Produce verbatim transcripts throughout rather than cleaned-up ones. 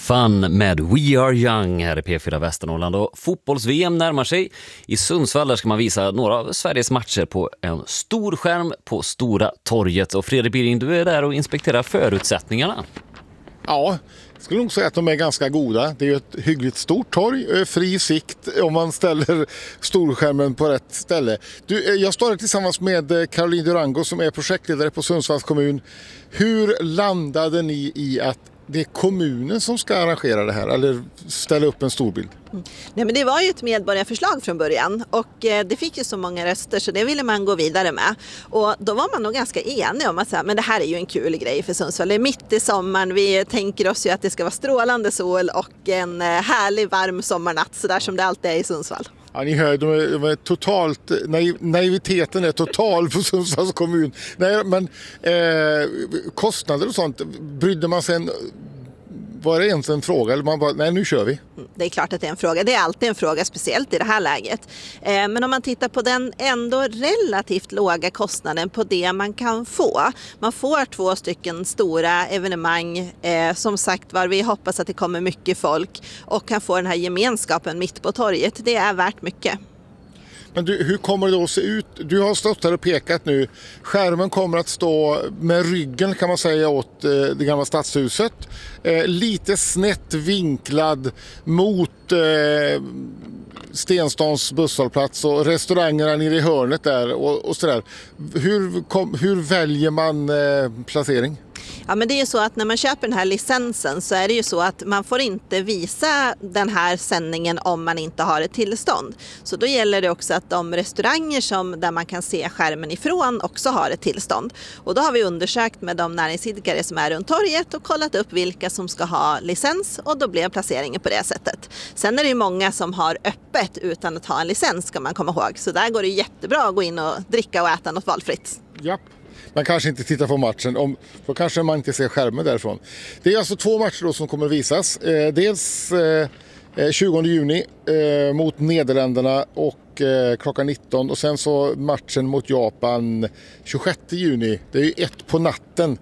Fun med We Are Young här i P fyra Västernorrland, och fotbolls-V M närmar sig. I Sundsvall där ska man visa några av Sveriges matcher på en stor skärm på Stora torget. Och Fredrik Birring, du är där och inspekterar förutsättningarna. Ja, jag skulle nog säga att de är ganska goda. Det är ju ett hyggligt stort torg, fri sikt om man ställer storskärmen på rätt ställe. Du, jag står här tillsammans med Caroline Durango som är projektledare på Sundsvalls kommun. Hur landade ni i att det är kommunen som ska arrangera det här eller ställa upp en storbild? Mm. Nej, men det var ju ett medborgarförslag från början och eh, det fick ju så många röster så det ville man gå vidare med. Och då var man nog ganska enig om att säga, men det här är ju en kul grej för Sundsvall. Det är mitt i sommaren, vi tänker oss ju att det ska vara strålande sol och en eh, härlig varm sommarnatt, så där som det alltid är i Sundsvall. Ja, ni hör, de är, de är totalt, naiv, naiviteten är total på Sundsvalls kommun. Nej, men eh, kostnader och sånt, brydde man sig en, var det ens en fråga eller man bara, nej nu kör vi? Det är klart att det är en fråga, det är alltid en fråga, speciellt i det här läget. Eh, men om man tittar på den ändå relativt låga kostnaden på det man kan få. Man får två stycken stora evenemang, eh, som sagt var, vi hoppas att det kommer mycket folk och kan få den här gemenskapen mitt på torget. Det är värt mycket. Men du, hur kommer det då att se ut? Du har stått här och pekat nu. Skärmen kommer att stå med ryggen kan man säga åt eh, det gamla stadshuset. Eh, lite snett vinklad mot eh, Stenstans busshållplats och restaurangerna nere i hörnet där och, och sådär. Hur, kom, hur väljer man eh, placering? Ja, men det är ju så att när man köper den här licensen så är det ju så att man får inte visa den här sändningen om man inte har ett tillstånd. Så då gäller det också att de restauranger som, där man kan se skärmen ifrån också har ett tillstånd. Och då har vi undersökt med de näringsidkare som är runt torget och kollat upp vilka som ska ha licens, och då blev placeringen på det sättet. Sen är det ju många som har öppet utan att ha en licens, ska man komma ihåg. Så där går det jättebra att gå in och dricka och äta något valfritt. Ja. Man kanske inte tittar på matchen, om, då kanske man inte ser skärmen därifrån. Det är alltså två matcher då som kommer att visas. Eh, dels eh, tjugonde juni eh, mot Nederländerna och eh, klockan nitton. Och sen så matchen mot Japan tjugosjätte juni. Det är ju ett på natten.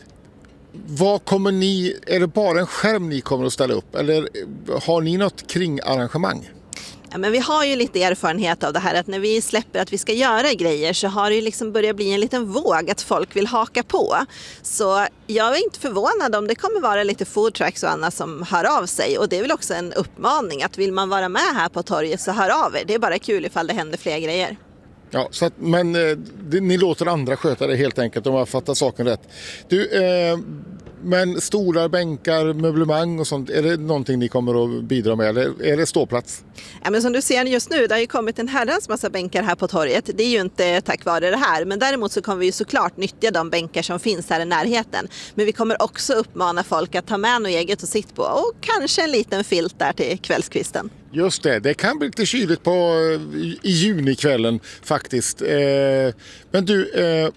Vad kommer ni, är det bara en skärm ni kommer att ställa upp? Eller har ni något kringarrangemang? Ja, men vi har ju lite erfarenhet av det här att när vi släpper att vi ska göra grejer så har det ju liksom börjat bli en liten våg att folk vill haka på. Så jag är inte förvånad om det kommer vara lite food trucks och annat som hör av sig, och det är väl också en uppmaning att vill man vara med här på torget så hör av er. Det är bara kul ifall det händer fler grejer. Ja, så att, men eh, det, ni låter andra sköta det helt enkelt om jag fattar saken rätt. Du, eh, men stolar, bänkar, möblemang och sånt, är det någonting ni kommer att bidra med eller är det ståplats? Ja, men som du ser just nu, det har ju kommit en herrans massa bänkar här på torget. Det är ju inte tack vare det här, men däremot så kommer vi ju såklart nyttja de bänkar som finns här i närheten. Men vi kommer också uppmana folk att ta med något eget att sitta på och kanske en liten filt där till kvällskvisten. Just det, det kan bli lite kyligt på, i, i junikvällen faktiskt. Eh, men du, eh,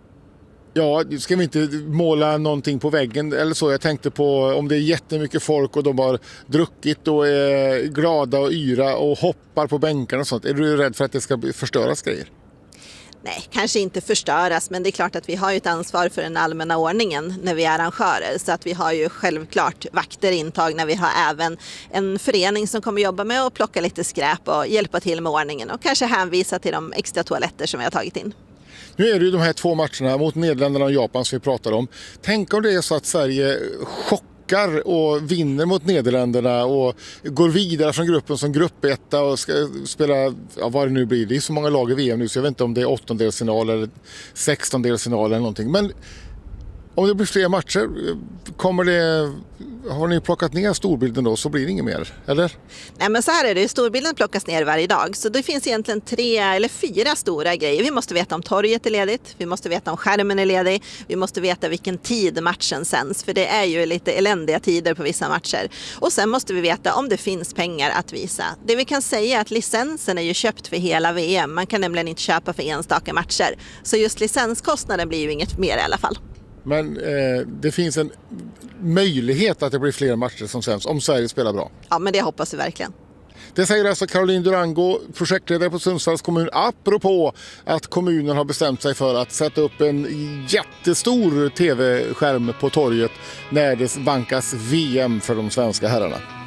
ja, ska vi inte måla någonting på väggen eller så? Jag tänkte på om det är jättemycket folk och de har druckit och är glada och yra och hoppar på bänkarna och sånt. Är du rädd för att det ska förstöras grejer? Nej, kanske inte förstöras, men det är klart att vi har ju ett ansvar för den allmänna ordningen när vi är arrangörer. Så att vi har ju självklart vakter intagna. Vi har även en förening som kommer jobba med att plocka lite skräp och hjälpa till med ordningen och kanske hänvisa till de extra toaletter som vi har tagit in. Nu är det ju de här två matcherna mot Nederländerna och Japan som vi pratar om. Tänk om det är så att Sverige chockar och vinner mot Nederländerna och går vidare från gruppen som gruppetta och ska spela, ja, vad det nu blir. Det är så många lag i V M nu så jag vet inte om det är åttondelsfinal eller sextondelsfinal eller någonting. Men om det blir fler matcher, kommer det, har ni plockat ner storbilden då så blir det inget mer, eller? Nej, men så här är det, storbilden plockas ner varje dag. Så det finns egentligen tre eller fyra stora grejer. Vi måste veta om torget är ledigt, vi måste veta om skärmen är ledig, vi måste veta vilken tid matchen sänds. För det är ju lite eländiga tider på vissa matcher. Och sen måste vi veta om det finns pengar att visa. Det vi kan säga är att licensen är ju köpt för hela V M. Man kan nämligen inte köpa för enstaka matcher. Så just licenskostnaden blir ju inget mer i alla fall. Men eh, det finns en möjlighet att det blir fler matcher som sänds om Sverige spelar bra. Ja, men det hoppas vi verkligen. Det säger alltså Caroline Durango, projektledare på Sundsvalls kommun, apropå att kommunen har bestämt sig för att sätta upp en jättestor tv-skärm på torget när det vankas V M för de svenska herrarna.